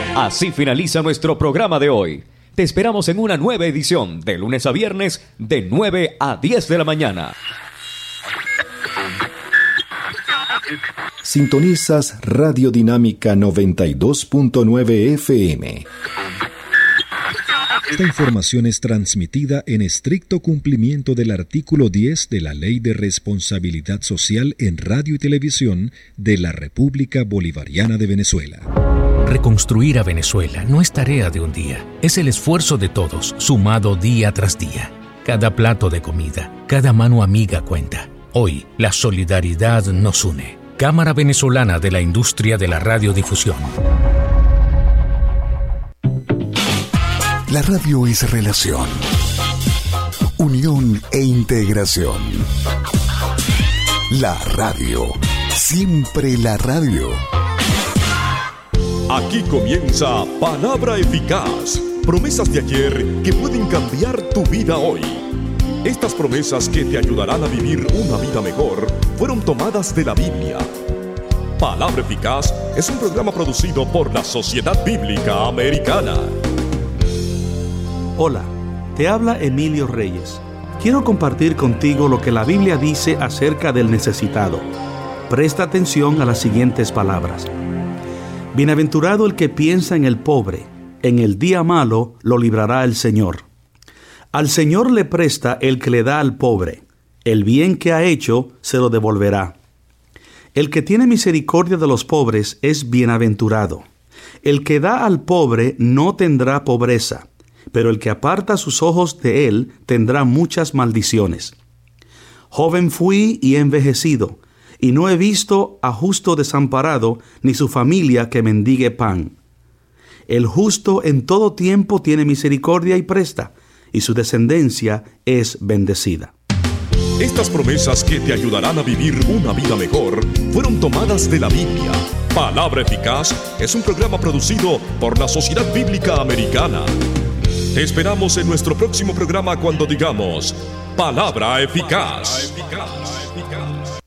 Así finaliza nuestro programa de hoy. Te esperamos en una nueva edición de lunes a viernes de 9 a 10 de la mañana. Sintonizas Radio Dinámica 92.9 FM. Esta información es transmitida en estricto cumplimiento del artículo 10 de la Ley de Responsabilidad Social en Radio y Televisión de la República Bolivariana de Venezuela. Reconstruir a Venezuela no es tarea de un día, es el esfuerzo de todos, sumado día tras día. Cada plato de comida, cada mano amiga cuenta. Hoy, la solidaridad nos une. Cámara Venezolana de la Industria de la Radiodifusión. La radio es relación, unión e integración. La radio, siempre la radio. Aquí comienza Palabra Eficaz. Promesas de ayer que pueden cambiar tu vida hoy. Estas promesas que te ayudarán a vivir una vida mejor fueron tomadas de la Biblia. Palabra Eficaz es un programa producido por la Sociedad Bíblica Americana. Hola, te habla Emilio Reyes. Quiero compartir contigo lo que la Biblia dice acerca del necesitado. Presta atención a las siguientes palabras. Bienaventurado el que piensa en el pobre, en el día malo lo librará el Señor. Al Señor le presta el que le da al pobre, el bien que ha hecho se lo devolverá. El que tiene misericordia de los pobres es bienaventurado. El que da al pobre no tendrá pobreza, pero el que aparta sus ojos de él tendrá muchas maldiciones. Joven fui y he envejecido, y no he visto a justo desamparado, ni su familia que mendigue pan. El justo en todo tiempo tiene misericordia y presta, y su descendencia es bendecida. Estas promesas que te ayudarán a vivir una vida mejor fueron tomadas de la Biblia. Palabra Eficaz es un programa producido por la Sociedad Bíblica Americana. Te esperamos en nuestro próximo programa cuando digamos Palabra Eficaz.